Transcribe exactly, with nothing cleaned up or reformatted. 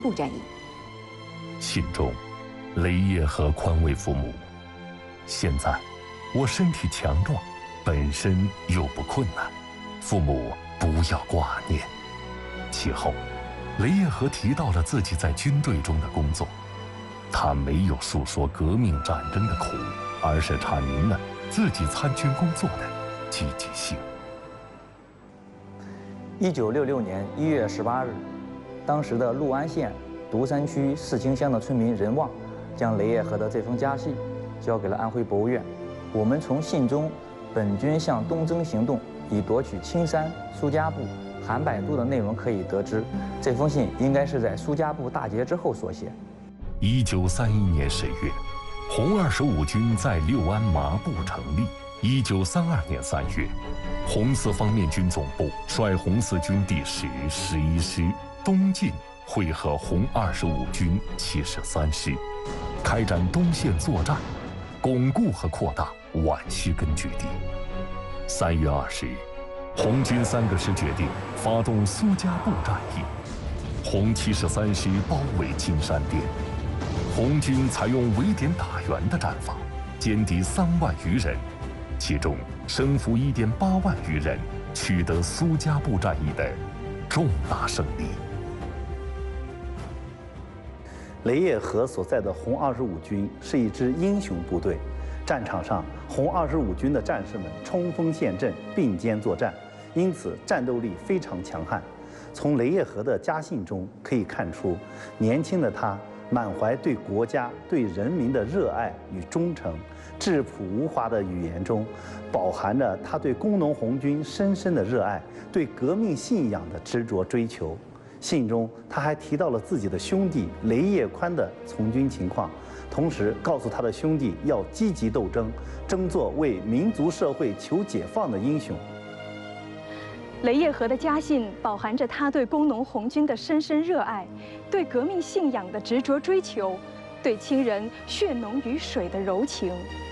部战役。 信中，雷业和宽慰父母：“现在，我身体强壮，本身又不困难，父母不要挂念。”其后，雷业和提到了自己在军队中的工作，他没有述说革命战争的苦，而是阐明了自己参军工作的积极性。 一九六六年一月十八日，当时的六安县独山区四清乡的村民任旺，将雷业和的这封家信交给了安徽博物院。我们从信中本军向东征行动，以夺取青山、苏家埠、韩百渡的内容可以得知，这封信应该是在苏家埠大捷之后所写。 一九三一年十月，红二十五军在六安麻布成立。一九三二年三月，红四方面军总部率红四军第十、十一师东进会合红二十五军七十三师，开展东线作战，巩固和扩大皖西根据地。三月二十日，红军三个师决定发动苏家埠战役，红七十三师包围金山店，红军采用围点打援的战法，歼敌三万余人，其中生俘一点八万余人，取得苏家埠战役的重大胜利。 雷业和所在的红二十五军是一支英雄部队，战场上红二十五军的战士们冲锋陷阵，并肩作战，因此战斗力非常强悍。从雷业和的家信中可以看出，年轻的他满怀对国家、对人民的热爱与忠诚，质朴无华的语言中，饱含着他对工农红军深深的热爱，对革命信仰的执着追求。信中，他还提到了自己的兄弟雷业宽的从军情况，同时告诉他的兄弟要积极斗争，争做为民族社会求解放的英雄。 雷业和的家信饱含着他对工农红军的深深热爱，对革命信仰的执着追求，对亲人血浓于水的柔情。